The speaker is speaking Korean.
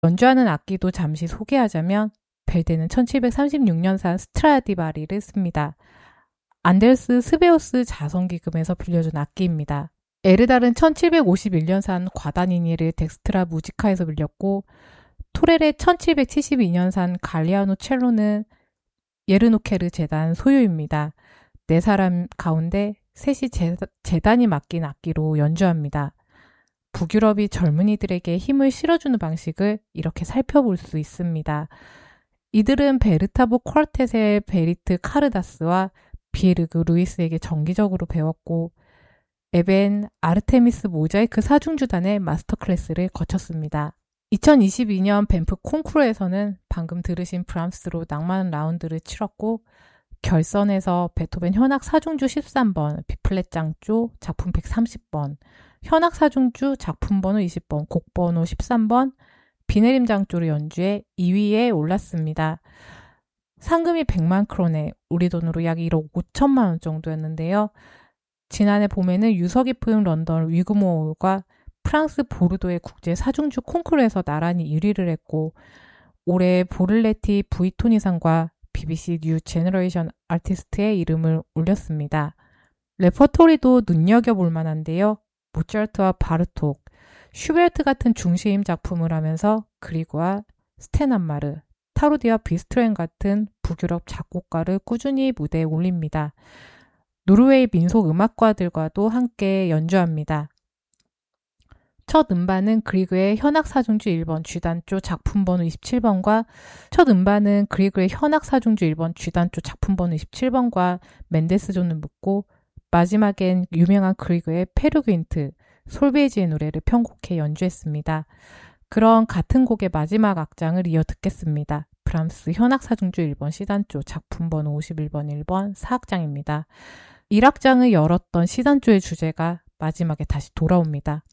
연주하는 악기도 잠시 소개하자면 벨데는 1736년산 스트라디바리를 씁니다. 안델스 스베우스 자선기금에서 빌려준 악기입니다. 에르달은 1751년산 과다니니를 덱스트라 무지카에서 빌렸고 토렐의 1772년산 갈리아노 첼로는 예르노케르 재단 소유입니다. 네 사람 가운데 셋이 재단이 맡긴 악기로 연주합니다. 북유럽이 젊은이들에게 힘을 실어주는 방식을 이렇게 살펴볼 수 있습니다. 이들은 베르타보 쿼르텟의 베리트 카르다스와 비에르그 루이스에게 정기적으로 배웠고 에벤 아르테미스 모자이크 사중주단의 마스터 클래스를 거쳤습니다. 2022년 밴프 콩쿠르에서는 방금 들으신 브람스로 낭만 라운드를 치렀고 결선에서 베토벤 현악 사중주 13번, B플랫 장조 작품 130번, 현악 사중주 작품 번호 20번, 곡 번호 13번, 비내림 장조를 연주해 2위에 올랐습니다. 상금이 100만 크론에 우리 돈으로 약 1억 5천만 원 정도였는데요. 지난해 봄에는 유서 깊은 런던 위그모어홀과 프랑스 보르도의 국제 사중주 콩쿠르에서 나란히 1위를 했고 올해 보를레티 부이토니상과 BBC 뉴 제너레이션 아티스트의 이름을 올렸습니다. 레퍼토리도 눈여겨볼 만한데요. 모차르트와 바르톡, 슈베르트 같은 중심 작품을 하면서 그리고와 스테난마르, 타루디와 비스트로엔 같은 북유럽 작곡가를 꾸준히 무대에 올립니다. 노르웨이 민속 음악가들과도 함께 연주합니다. 첫 음반은 그리그의 현악 사중주 1번 G단조 작품 번호 27번과 첫 음반은 그리그의 현악 사중주 1번 G단조 작품 번호 27번과 멘데스존을 묻고 마지막엔 유명한 그리그의 페르그인트, 솔베이지의 노래를 편곡해 연주했습니다. 그런 같은 곡의 마지막 악장을 이어 듣겠습니다. 브람스 현악 사중주 1번 C단조 작품 번호 51번 1번 4악장입니다. 1악장을 열었던 C단조의 주제가 마지막에 다시 돌아옵니다.